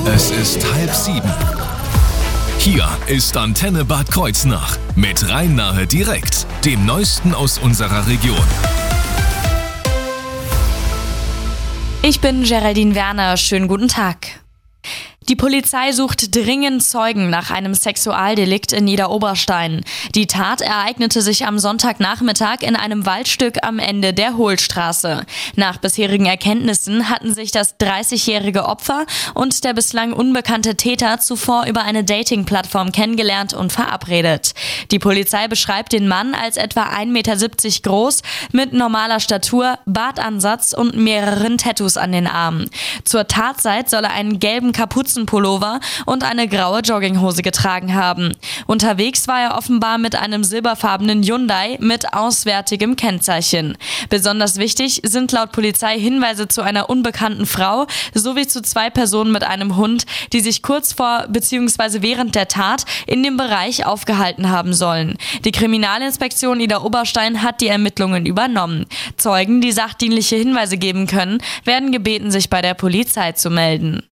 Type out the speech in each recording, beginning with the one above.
Es ist 6:30. Hier ist Antenne Bad Kreuznach mit Rhein-Nahe direkt, dem Neuesten aus unserer Region. Ich bin Geraldine Werner, schönen guten Tag. Die Polizei sucht dringend Zeugen nach einem Sexualdelikt in Niederoberstein. Die Tat ereignete sich am Sonntagnachmittag in einem Waldstück am Ende der Hohlstraße. Nach bisherigen Erkenntnissen hatten sich das 30-jährige Opfer und der bislang unbekannte Täter zuvor über eine Dating-Plattform kennengelernt und verabredet. Die Polizei beschreibt den Mann als etwa 1,70 Meter groß, mit normaler Statur, Bartansatz und mehreren Tattoos an den Armen. Zur Tatzeit soll er einen gelben Kapuzenpullover und eine graue Jogginghose getragen haben. Unterwegs war er offenbar mit einem silberfarbenen Hyundai mit auswärtigem Kennzeichen. Besonders wichtig sind laut Polizei Hinweise zu einer unbekannten Frau sowie zu 2 Personen mit einem Hund, die sich kurz vor bzw. während der Tat in dem Bereich aufgehalten haben sollen. Die Kriminalinspektion Niederoberstein hat die Ermittlungen übernommen. Zeugen, die sachdienliche Hinweise geben können, werden gebeten, sich bei der Polizei zu melden.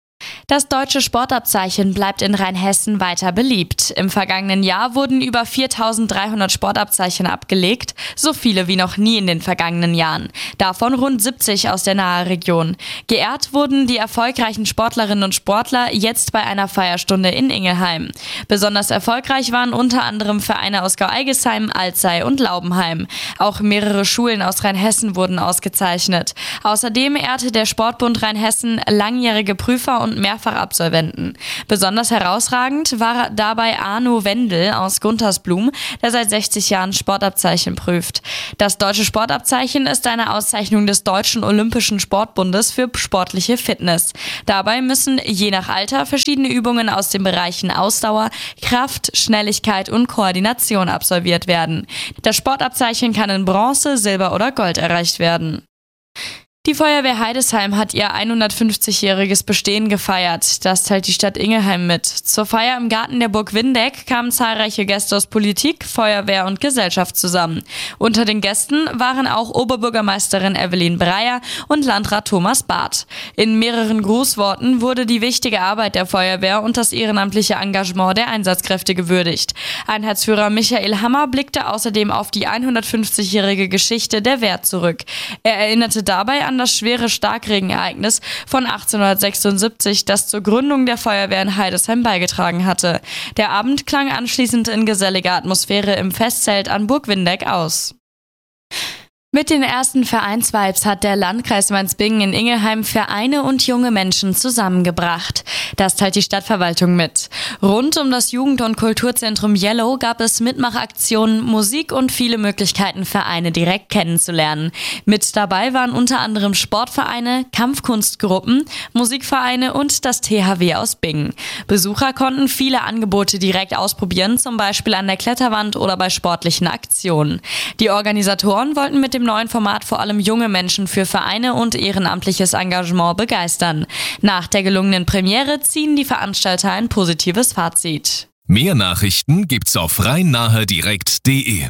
Das deutsche Sportabzeichen bleibt in Rheinhessen weiter beliebt. Im vergangenen Jahr wurden über 4.300 Sportabzeichen abgelegt, so viele wie noch nie in den vergangenen Jahren. Davon rund 70 aus der Nahe-Region. Geehrt wurden die erfolgreichen Sportlerinnen und Sportler jetzt bei einer Feierstunde in Ingelheim. Besonders erfolgreich waren unter anderem Vereine aus Gau-Algesheim, Alzey und Laubenheim. Auch mehrere Schulen aus Rheinhessen wurden ausgezeichnet. Außerdem ehrte der Sportbund Rheinhessen langjährige Prüfer und Mehrfachabsolventen. Besonders herausragend war dabei Arno Wendel aus Guntersblum, der seit 60 Jahren Sportabzeichen prüft. Das deutsche Sportabzeichen ist eine Auszeichnung des Deutschen Olympischen Sportbundes für sportliche Fitness. Dabei müssen je nach Alter verschiedene Übungen aus den Bereichen Ausdauer, Kraft, Schnelligkeit und Koordination absolviert werden. Das Sportabzeichen kann in Bronze, Silber oder Gold erreicht werden. Die Feuerwehr Heidesheim hat ihr 150-jähriges Bestehen gefeiert. Das teilt die Stadt Ingelheim mit. Zur Feier im Garten der Burg Windeck kamen zahlreiche Gäste aus Politik, Feuerwehr und Gesellschaft zusammen. Unter den Gästen waren auch Oberbürgermeisterin Evelyn Breyer und Landrat Thomas Barth. In mehreren Grußworten wurde die wichtige Arbeit der Feuerwehr und das ehrenamtliche Engagement der Einsatzkräfte gewürdigt. Einheitsführer Michael Hammer blickte außerdem auf die 150-jährige Geschichte der Wehr zurück. Er erinnerte dabei an das schwere Starkregenereignis von 1876, das zur Gründung der Feuerwehr in Heidesheim beigetragen hatte. Der Abend klang anschließend in geselliger Atmosphäre im Festzelt an Burg Windeck aus. Mit den ersten Vereinsvibes hat der Landkreis Mainz-Bingen in Ingelheim Vereine und junge Menschen zusammengebracht. Das teilt die Stadtverwaltung mit. Rund um das Jugend- und Kulturzentrum Yellow gab es Mitmachaktionen, Musik und viele Möglichkeiten, Vereine direkt kennenzulernen. Mit dabei waren unter anderem Sportvereine, Kampfkunstgruppen, Musikvereine und das THW aus Bingen. Besucher konnten viele Angebote direkt ausprobieren, zum Beispiel an der Kletterwand oder bei sportlichen Aktionen. Die Organisatoren wollten mit dem neuen Format vor allem junge Menschen für Vereine und ehrenamtliches Engagement begeistern. Nach der gelungenen Premiere ziehen die Veranstalter ein positives Fazit. Mehr Nachrichten gibt's auf rheinnahedirekt.de.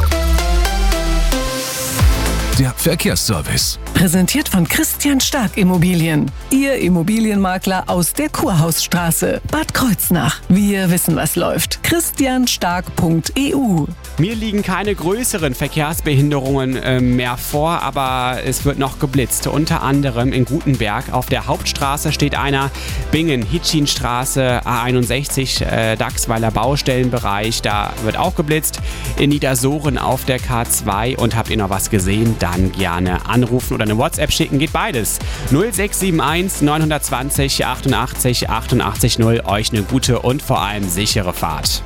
Der Verkehrsservice. Präsentiert von Christian Stark Immobilien. Ihr Immobilienmakler aus der Kurhausstraße, Bad Kreuznach. Wir wissen, was läuft. christianstark.eu. Mir liegen keine größeren Verkehrsbehinderungen mehr vor, aber es wird noch geblitzt. Unter anderem in Gutenberg auf der Hauptstraße steht einer, Bingen-Hitschinstraße, A61, Dachsweiler Baustellenbereich, da wird auch geblitzt. In Niedersoren auf der K2 und habt ihr noch was gesehen, dann gerne anrufen oder eine WhatsApp schicken, geht beides. 0671 920 88 88 0, euch eine gute und vor allem sichere Fahrt.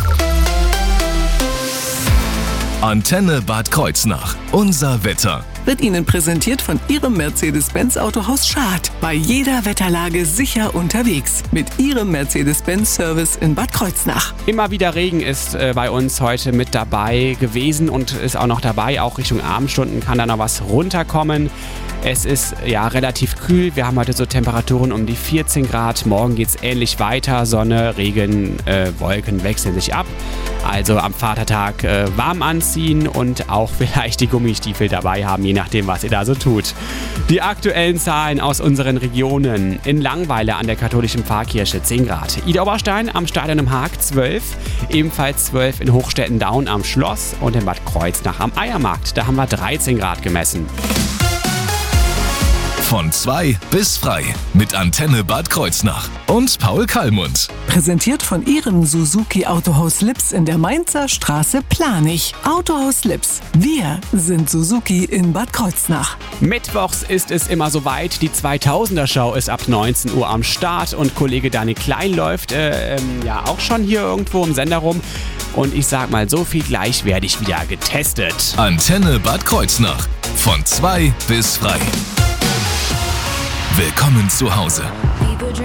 Antenne Bad Kreuznach. Unser Wetter. Wird Ihnen präsentiert von Ihrem Mercedes-Benz Autohaus Schad. Bei jeder Wetterlage sicher unterwegs. Mit Ihrem Mercedes-Benz-Service in Bad Kreuznach. Immer wieder Regen ist bei uns heute mit dabei gewesen und ist auch noch dabei. Auch Richtung Abendstunden kann da noch was runterkommen. Es ist ja relativ kühl. Wir haben heute so Temperaturen um die 14 Grad. Morgen geht es ähnlich weiter. Sonne, Regen, Wolken wechseln sich ab. Also am Vatertag warm anziehen und auch vielleicht die Gummistiefel dabei haben, je nachdem, was ihr da so tut. Die aktuellen Zahlen aus unseren Regionen. In Langweiler an der katholischen Pfarrkirche 10 Grad. Idar-Oberstein am Stadion im Haag 12. Ebenfalls 12 in Hochstetten-Daun am Schloss und in Bad Kreuznach am Eiermarkt. Da haben wir 13 Grad gemessen. Von 2 bis frei mit Antenne Bad Kreuznach und Paul Kallmund. Präsentiert von Ihrem Suzuki Autohaus Lips in der Mainzer Straße Planich. Autohaus Lips. Wir sind Suzuki in Bad Kreuznach. Mittwochs ist es immer soweit. Die 2000er-Show ist ab 19 Uhr am Start und Kollege Dani Klein läuft auch schon hier irgendwo im Sender rum. Und ich sag mal so viel, gleich werde ich wieder getestet. Antenne Bad Kreuznach. Von 2 bis frei. Willkommen zu Hause.